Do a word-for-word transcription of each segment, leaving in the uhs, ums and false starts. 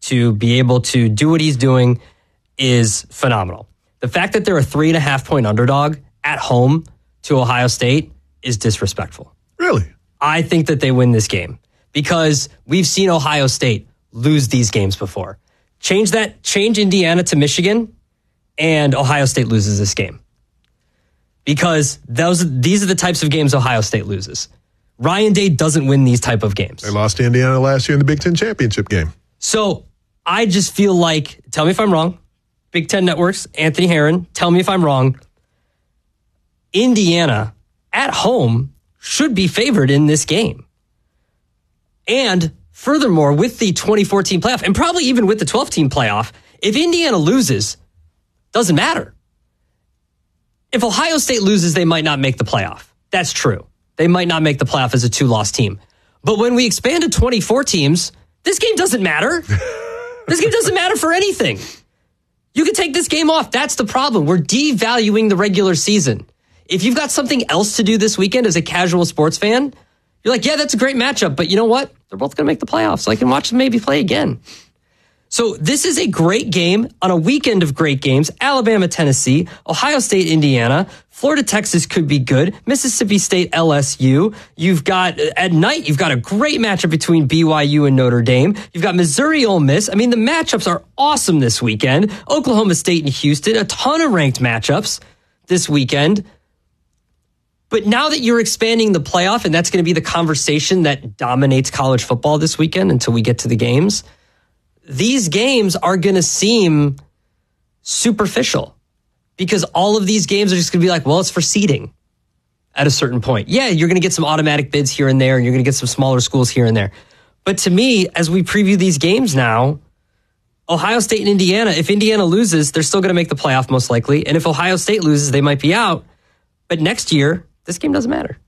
to be able to do what he's doing is phenomenal. The fact that they're a three and a half point underdog at home to Ohio State is disrespectful. Really? I think that they win this game because we've seen Ohio State lose these games before. Change that, change Indiana to Michigan, and Ohio State loses this game. Because those these are the types of games Ohio State loses. Ryan Day doesn't win these type of games. They lost to Indiana last year in the Big Ten championship game. So I just feel like, tell me if I'm wrong, Big Ten Networks, Anthony Herron, tell me if I'm wrong. Indiana at home should be favored in this game. And furthermore, with the twenty fourteen playoff, and probably even with the twelve-team playoff, if Indiana loses, doesn't matter. If Ohio State loses, they might not make the playoff. That's true. They might not make the playoff as a two-loss team. But when we expand to twenty-four teams, this game doesn't matter. This game doesn't matter for anything. You can take this game off. That's the problem. We're devaluing the regular season. If you've got something else to do this weekend as a casual sports fan, you're like, yeah, that's a great matchup, but you know what? They're both going to make the playoffs, so I can watch them maybe play again. So this is a great game on a weekend of great games. Alabama, Tennessee, Ohio State, Indiana, Florida, Texas could be good. Mississippi State, L S U. You've got, at night, you've got a great matchup between B Y U and Notre Dame. You've got Missouri, Ole Miss. I mean, the matchups are awesome this weekend. Oklahoma State and Houston, a ton of ranked matchups this weekend. But now that you're expanding the playoff, and that's going to be the conversation that dominates college football this weekend until we get to the games, these games are going to seem superficial because all of these games are just going to be like, well, it's for seeding at a certain point. Yeah, you're going to get some automatic bids here and there, and you're going to get some smaller schools here and there. But to me, as we preview these games now, Ohio State and Indiana, if Indiana loses, they're still going to make the playoff most likely. And if Ohio State loses, they might be out. But next year, this game doesn't matter.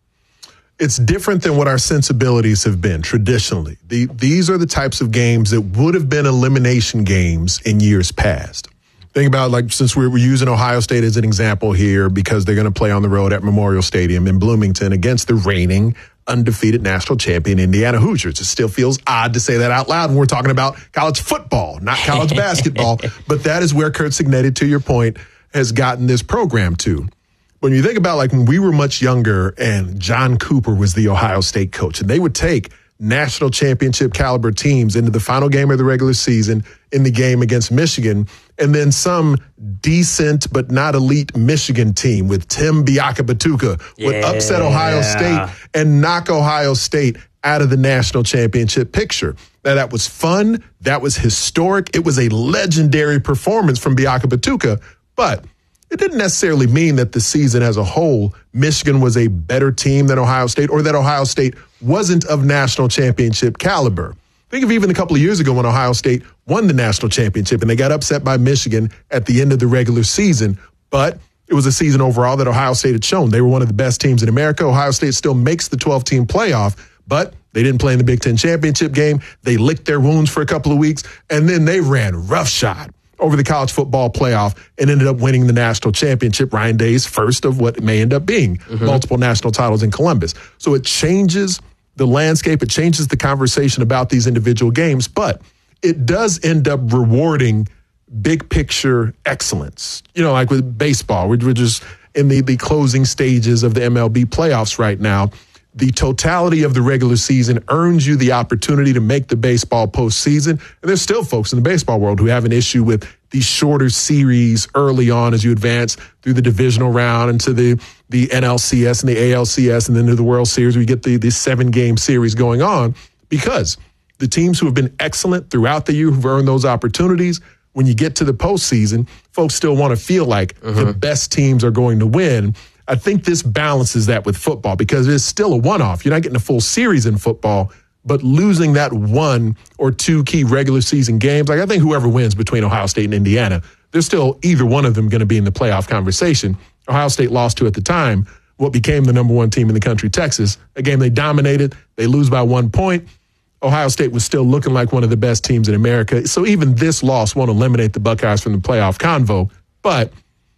It's different than what our sensibilities have been traditionally. The, these are the types of games that would have been elimination games in years past. Think about, like, since we're, we're using Ohio State as an example here because they're going to play on the road at Memorial Stadium in Bloomington against the reigning undefeated national champion Indiana Hoosiers. It still feels odd to say that out loud when we're talking about college football, not college basketball. But that is where Curt Cignetti, to your point, has gotten this program to. When you think about, like, when we were much younger and John Cooper was the Ohio State coach, and they would take national championship caliber teams into the final game of the regular season in the game against Michigan, and then some decent but not elite Michigan team with Tim Biakabatuka would yeah. upset Ohio State and knock Ohio State out of the national championship picture. Now, that was fun. That was historic. It was a legendary performance from Biakabatuka, but it didn't necessarily mean that the season as a whole, Michigan was a better team than Ohio State or that Ohio State wasn't of national championship caliber. Think of even a couple of years ago when Ohio State won the national championship and they got upset by Michigan at the end of the regular season. But it was a season overall that Ohio State had shown. They were one of the best teams in America. Ohio State still makes the twelve-team playoff, but they didn't play in the Big Ten championship game. They licked their wounds for a couple of weeks, and then they ran roughshod over the college football playoff and ended up winning the national championship, Ryan Day's first of what may end up being mm-hmm. multiple national titles in Columbus. So it changes the landscape. It changes the conversation about these individual games, but it does end up rewarding big picture excellence. You know, like with baseball, we're, we're just in the, the closing stages of the M L B playoffs right now. The totality of the regular season earns you the opportunity to make the baseball postseason. And there's still folks in the baseball world who have an issue with these shorter series early on as you advance through the divisional round into the, the N L C S and the A L C S and then to the World Series. We get the, the seven-game series going on because the teams who have been excellent throughout the year, who've earned those opportunities, when you get to the postseason, folks still want to feel like uh-huh. the best teams are going to win. I think this balances that with football because it's still a one-off. You're not getting a full series in football, but losing that one or two key regular season games, like I think whoever wins between Ohio State and Indiana, there's still either one of them going to be in the playoff conversation. Ohio State lost to, at the time, what became the number one team in the country, Texas, a game they dominated. They lose by one point. Ohio State was still looking like one of the best teams in America. So even this loss won't eliminate the Buckeyes from the playoff convo, but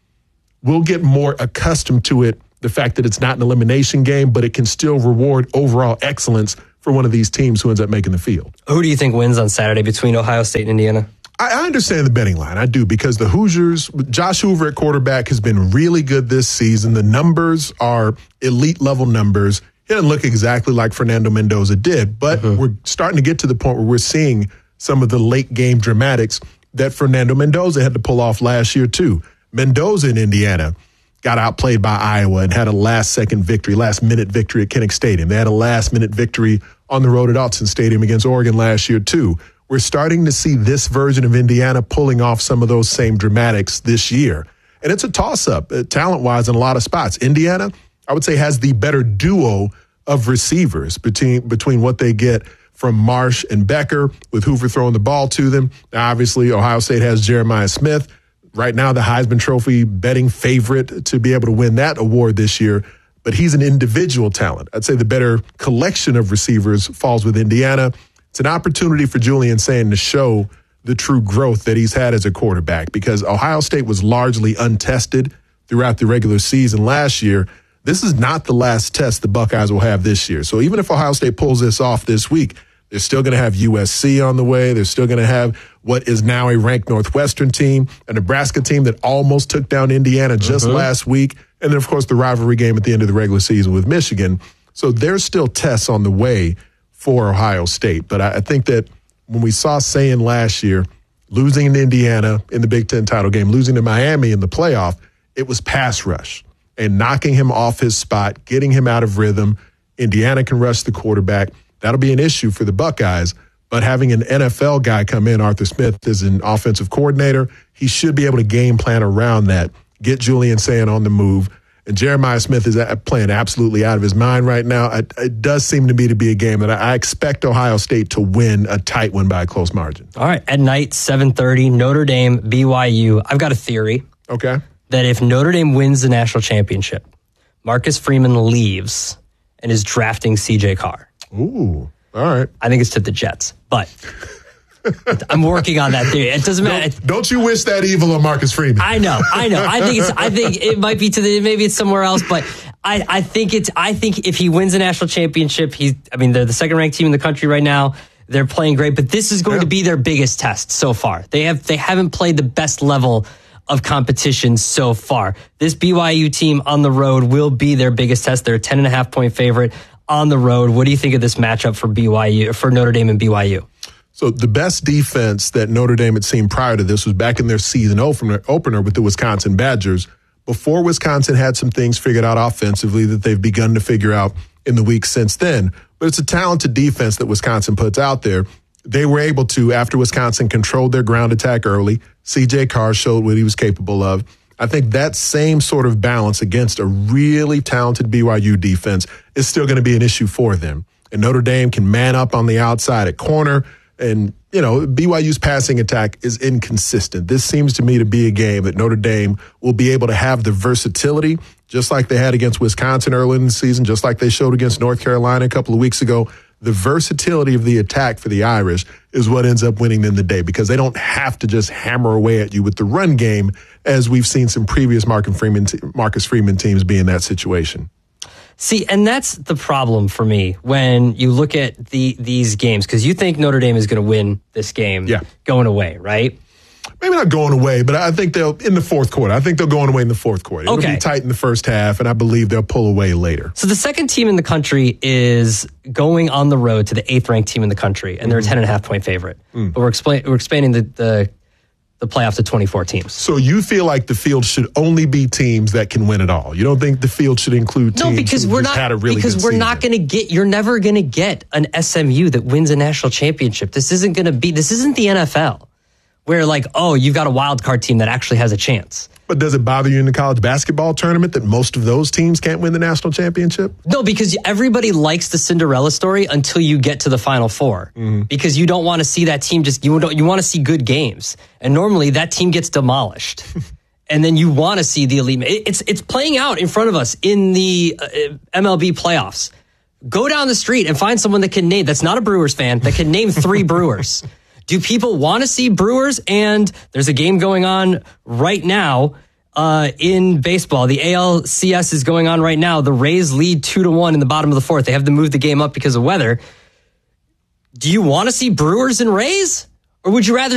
we'll get more accustomed to it, the fact that it's not an elimination game, but it can still reward overall excellence for one of these teams who ends up making the field. Who do you think wins on Saturday between Ohio State and Indiana? I understand the betting line. I do, because the Hoosiers, Josh Hoover at quarterback has been really good this season. The numbers are elite level numbers. He doesn't look exactly like Fernando Mendoza did, but mm-hmm. we're starting to get to the point where we're seeing some of the late game dramatics that Fernando Mendoza had to pull off last year too. Mendoza in Indiana got outplayed by Iowa and had a last second victory, last minute victory at Kinnick Stadium. They had a last minute victory on the road at Autzen Stadium against Oregon last year too. We're starting to see this version of Indiana pulling off some of those same dramatics this year. And it's a toss-up, uh, talent-wise, in a lot of spots. Indiana, I would say, has the better duo of receivers between between what they get from Marsh and Becker, with Hoover throwing the ball to them. Now, obviously, Ohio State has Jeremiah Smith. Right now, the Heisman Trophy betting favorite to be able to win that award this year. But he's an individual talent. I'd say the better collection of receivers falls with Indiana. It's an opportunity for Julian Sayin to show the true growth that he's had as a quarterback, because Ohio State was largely untested throughout the regular season last year. This is not the last test the Buckeyes will have this year. So even if Ohio State pulls this off this week, they're still going to have U S C on the way. They're still going to have what is now a ranked Northwestern team, a Nebraska team that almost took down Indiana just uh-huh. last week, and then, of course, the rivalry game at the end of the regular season with Michigan. So there's still tests on the way for Ohio State. But I, I think that when we saw Sayin last year, losing in Indiana in the Big Ten title game, losing to Miami in the playoff, it was pass rush and knocking him off his spot, getting him out of rhythm. Indiana can rush the quarterback. That'll be an issue for the Buckeyes. But having an N F L guy come in, Arthur Smith, as an offensive coordinator, he should be able to game plan around that, get Julian Sayin on the move. And Jeremiah Smith is playing absolutely out of his mind right now. It, it does seem to me to be a game that I expect Ohio State to win a tight one by a close margin. All right, at night, seven thirty, Notre Dame, B Y U. I've got a theory. Okay. That if Notre Dame wins the national championship, Marcus Freeman leaves and is drafting C J Carr. Ooh, all right. I think it's to the Jets, but I'm working on that theory. It doesn't matter. Don't, don't you wish that evil on Marcus Freeman? I know, I know. I think it's. I think it might be to the. Maybe it's somewhere else, but I, I think it's. I think if he wins a national championship, he's. I mean, they're the second ranked team in the country right now. They're playing great, but this is going yeah. to be their biggest test so far. They have. They haven't played the best level of competition so far. This B Y U team on the road will be their biggest test. They're a ten and a half point favorite on the road. What do you think of this matchup for B Y U, for Notre Dame and B Y U? So the best defense that Notre Dame had seen prior to this was back in their season opener with the Wisconsin Badgers, before Wisconsin had some things figured out offensively that they've begun to figure out in the weeks since then. But it's a talented defense that Wisconsin puts out there. They were able to, after Wisconsin controlled their ground attack early, C J Carr showed what he was capable of. I think that same sort of balance against a really talented B Y U defense is still going to be an issue for them. And Notre Dame can man up on the outside at corner. And, you know, B Y U's passing attack is inconsistent. This seems to me to be a game that Notre Dame will be able to have the versatility, just like they had against Wisconsin early in the season, just like they showed against North Carolina a couple of weeks ago. The versatility of the attack for the Irish is what ends up winning them the day, because they don't have to just hammer away at you with the run game, as we've seen some previous Marcus Freeman, Marcus Freeman teams be in that situation. See, and that's the problem for me when you look at the these games, because you think Notre Dame is going to win this game yeah. going away, right? Maybe not going away, but I think they'll, in the fourth quarter. I think they're going away in the fourth quarter. It'll okay. be tight in the first half, and I believe they'll pull away later. So the second team in the country is going on the road to the eighth-ranked team in the country, and they're mm. a ten and a half point favorite. Mm. But we're, explain, we're expanding the, the the playoff to twenty-four teams. So you feel like the field should only be teams that can win it all. You don't think the field should include teams no, because who we're just not, had a really because good we're season. not going to get. You're never going to get an S M U that wins a national championship. This isn't going to be. This isn't the N F L, where like, oh, you've got a wild card team that actually has a chance. But does it bother you in the college basketball tournament that most of those teams can't win the national championship? No, because everybody likes the Cinderella story until you get to the Final Four. Mm-hmm. Because you don't want to see that team just, you don't, you want to see good games. And normally that team gets demolished. And then you want to see the elite. It's, it's playing out in front of us in the uh, M L B playoffs. Go down the street and find someone that can name, that's not a Brewers fan, that can name three Brewers. Do people want to see Brewers? And there's a game going on right now uh, in baseball. The A L C S is going on right now. The Rays lead two to one in the bottom of the fourth. They have to move the game up because of weather. do you want to see Brewers and Rays? Or would you rather